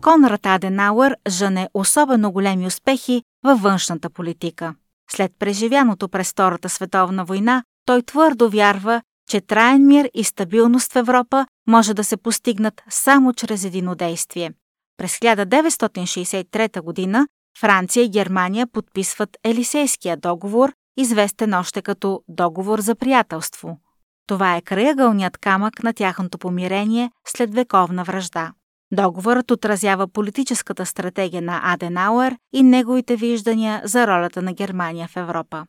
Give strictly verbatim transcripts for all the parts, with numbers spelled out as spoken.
Конрад Аденауер жъне особено големи успехи във външната политика. След преживяното през Втората световна война, той твърдо вярва, че траен мир и стабилност в Европа може да се постигнат само чрез единодействие. През хиляда деветстотин шейсет и трета година Франция и Германия подписват Елисейския договор, известен още като Договор за приятелство. Това е краягълният камък на тяхното помирение след вековна вражда. Договорът отразява политическата стратегия на Аденауер и неговите виждания за ролята на Германия в Европа.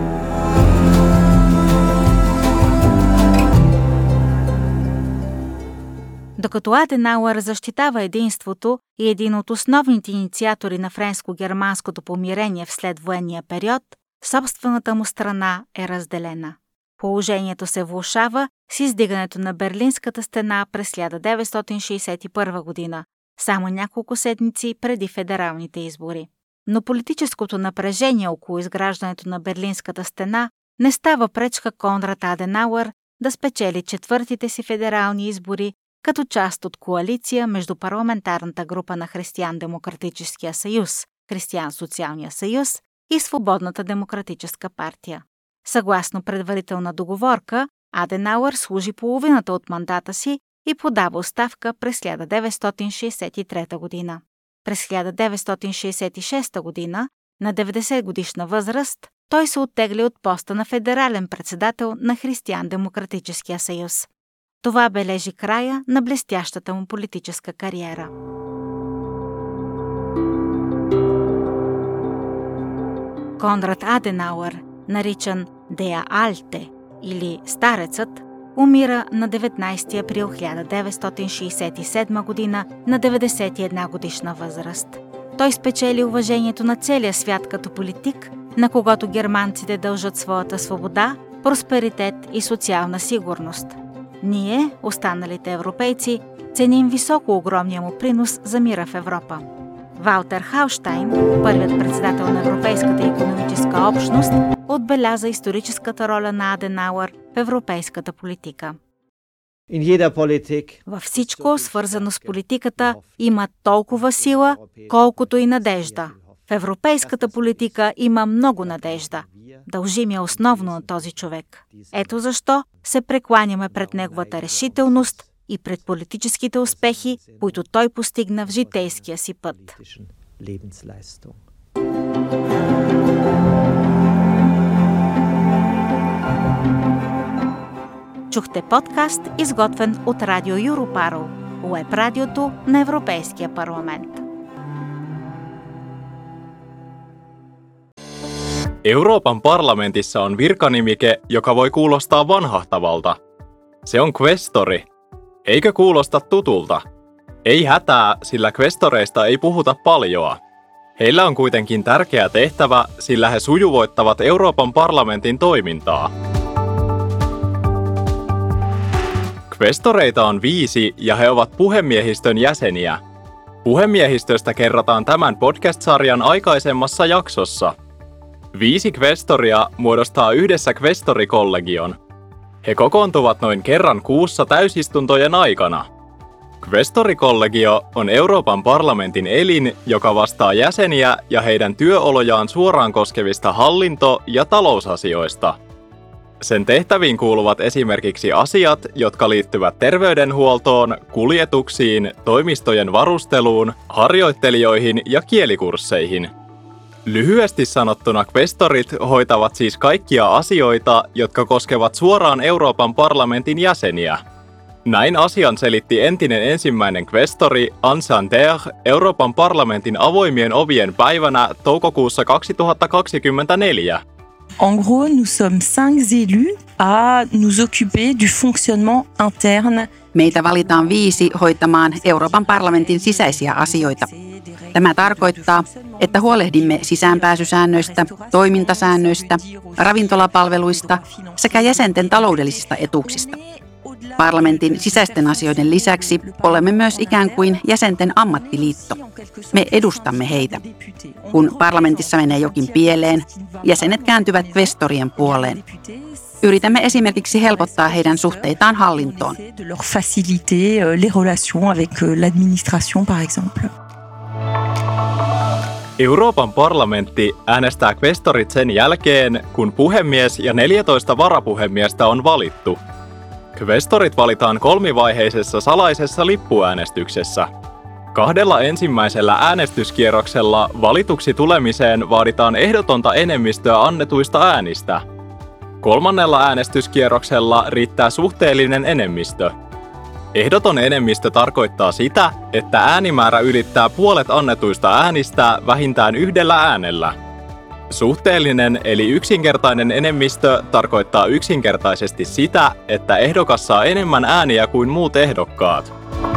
Докато Аденауер защитава единството и един от основните инициатори на френско-германското помирение в следвоенния период, собствената му страна е разделена. Положението се влошава с издигането на Берлинската стена през хиляда деветстотин шейсет и първа година, само няколко седмици преди федералните избори. Но политическото напрежение около изграждането на Берлинската стена не става пречка Конрад Аденауер да спечели четвъртите си федерални избори като част от коалиция между парламентарната група на Християн-демократическия съюз, Християн-социалния съюз и Свободната демократическа партия. Съгласно предварителна договорка, Аденауер служи половината от мандата си и подава оставка през хиляда деветстотин шейсет и трета година. През хиляда деветстотин шейсет и шеста година, на деветдесет годишна възраст, той се оттегли от поста на федерален председател на Християн-демократическия съюз. Това бележи края на блестящата му политическа кариера. Конрад Аденауер, наричан Дея Алте или Старецът, умира на деветнайсети април хиляда деветстотин шейсет и седма година на деветдесет и една годишна възраст. Той спечели уважението на целия свят като политик, на когото германците дължат своята свобода, просперитет и социална сигурност. Ние, останалите европейци, ценим високо огромния му принос за мира в Европа. Валтер Халштайн, първият председател на Европейската икономическа общност, отбеляза историческата роля на Аденауер в европейската политика. Във всичко, свързано с политиката, има толкова сила, колкото и надежда. В европейската политика има много надежда. Дължим я основно на този човек. Ето защо се прекланяме пред неговата решителност и пред политическите успехи, които той постигна в житейския си път. Чухте подкаст, изготвен от Радио Юропаро, уеб-радиото на Европейския парламент. Euroopan parlamentissa on virkanimike, joka voi kuulostaa vanhahtavalta. Se on kvestori. Eikö kuulosta tutulta? Ei hätää, sillä kvestoreista ei puhuta paljoa. Heillä on kuitenkin tärkeä tehtävä, sillä he sujuvoittavat Euroopan parlamentin toimintaa. Kvestoreita on viisi ja he ovat puhemiehistön jäseniä. Puhemiehistöstä kerrotaan tämän podcast-sarjan aikaisemmassa jaksossa. Viisi kvestoria muodostaa yhdessä kvestorikollegion. He kokoontuvat noin kerran kuussa täysistuntojen aikana. Kvestorikollegio on Euroopan parlamentin elin, joka vastaa jäseniä ja heidän työolojaan suoraan koskevista hallinto- ja talousasioista. Sen tehtäviin kuuluvat esimerkiksi asiat, jotka liittyvät terveydenhuoltoon, kuljetuksiin, toimistojen varusteluun, harjoittelijoihin ja kielikursseihin. Lyhyesti sanottuna kvestorit hoitavat siis kaikkia asioita, jotka koskevat suoraan Euroopan parlamentin jäseniä. Näin asian selitti entinen ensimmäinen kvestori Anne Sander Euroopan parlamentin avoimien ovien päivänä toukokuussa kaksituhattakaksikymmentäneljä. En gros, nous sommes cinq élus à nous occuper du fonctionnement interne. Meitä valitaan viisi hoitamaan Euroopan parlamentin sisäisiä asioita. Tämä tarkoittaa, että huolehdimme sisäänpääsysäännöistä, toimintasäännöistä, ravintolapalveluista sekä jäsenten taloudellisista etuuksista. Parlamentin sisäisten asioiden lisäksi olemme myös ikään kuin jäsenten ammattiliitto. Me edustamme heitä. Kun parlamentissa menee jokin pieleen, jäsenet kääntyvät kvestorien puoleen. Yritämme esimerkiksi helpottaa heidän suhteitaan hallintoon. De leur faciliter les relations avec l'administration par exemple. Euroopan parlamentti äänestää kvestorit sen jälkeen, kun puhemies ja neljätoista varapuhemiestä on valittu. Kvestorit valitaan kolmivaiheisessa salaisessa lippuäänestyksessä. Kahdella ensimmäisellä äänestyskierroksella valituksi tulemiseen vaaditaan ehdotonta enemmistöä annetuista äänistä. Kolmannella äänestyskierroksella riittää suhteellinen enemmistö. Ehdoton enemmistö tarkoittaa sitä, että äänimäärä ylittää puolet annetuista äänistä vähintään yhdellä äänellä. Suhteellinen eli yksinkertainen enemmistö tarkoittaa yksinkertaisesti sitä, että ehdokas saa enemmän ääniä kuin muut ehdokkaat.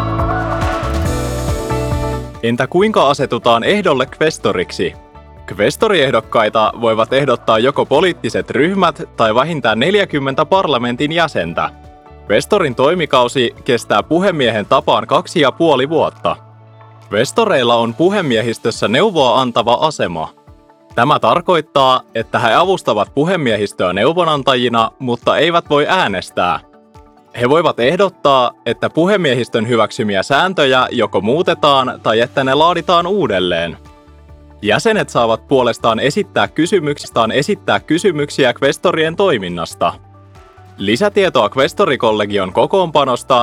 Entä kuinka asetutaan ehdolle kvestoriksi? Kvestoriehdokkaita voivat ehdottaa joko poliittiset ryhmät tai vähintään neljäkymmentä parlamentin jäsentä. Kvestorin toimikausi kestää puhemiehen tapaan kaksi ja puoli vuotta. Kvestoreilla on puhemiehistössä neuvoa antava asema. Tämä tarkoittaa, että he avustavat puhemiehistöä neuvonantajina, mutta eivät voi äänestää. He voivat ehdottaa, että puhemiehistön hyväksymiä sääntöjä joko muutetaan tai että ne laaditaan uudelleen. Jäsenet saavat puolestaan esittää kysymyksistään esittää kysymyksiä kvestorien toiminnasta. Lisätietoa kvestorikollegion kokoonpanosta